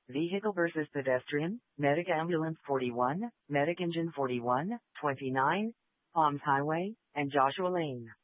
Vehicle versus pedestrian, Medic Ambulance 41, Medic Engine 41, 29, Palms Highway, and Joshua Lane.